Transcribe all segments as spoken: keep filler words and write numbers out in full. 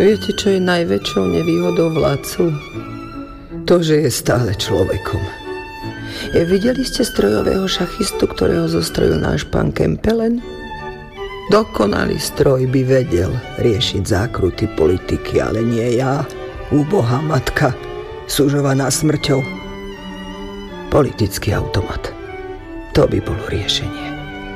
Viete, čo je najväčšou nevýhodou vládcu? To, že je stále človekom. Je, videli ste strojového šachistu, ktorého zostrojil náš pán Kempelen? Dokonalý stroj by vedel riešiť zákruty politiky, ale nie ja, úbohá matka, sužovaná smrťou. Politický automat. To by bolo riešenie.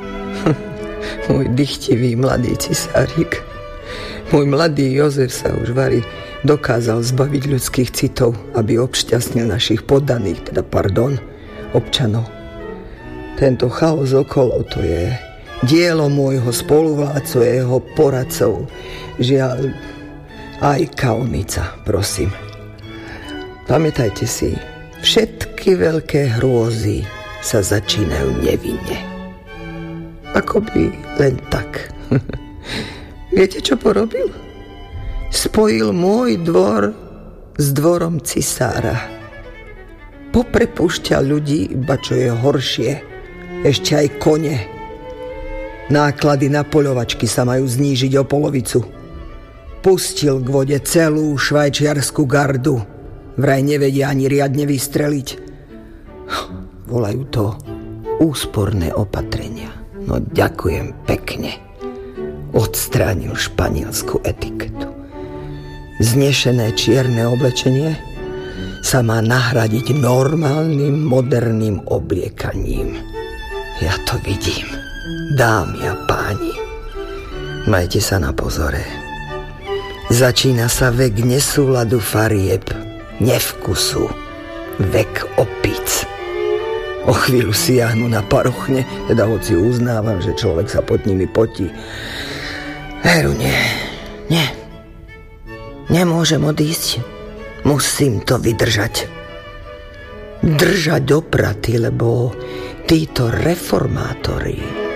Môj dychtivý mladý cisárik, môj mladý Jozef sa už vari dokázal zbaviť ľudských citov, aby obšťastnil našich poddaných, teda pardon, občanov. Tento chaos okolo, to je dielo môjho spoluvládcu a jeho poradcov. Žiaľ, aj kaunica, prosím. Pamätajte si, všetky veľké hrôzy sa začínajú nevinne. Akoby len tak. Viete, čo porobil? Spojil môj dvor s dvorom cisára. Poprepúšťal ľudí, iba čo je horšie, ešte aj kone. Náklady na poľovačky sa majú znížiť o polovicu. Pustil k vode celú švajčiarsku gardu. Vraj nevedia ani riadne vystreliť. Volajú to úsporné opatrenia. No ďakujem pekne. Odstránil španielsku etiketu. Znešené čierne oblečenie sa má nahradiť normálnym, moderným obliekaním. Ja to vidím, dámy a páni. Majte sa na pozore. Začína sa vek nesúladu farieb, nevkusu, vek opíc. O chvíľu siahnu na parochne, teda hoci uznávam, že človek sa pod nimi potí. Veru, nie, nie. Nemôžem odísť. Musím to vydržať. Držať opraty, lebo títo reformátori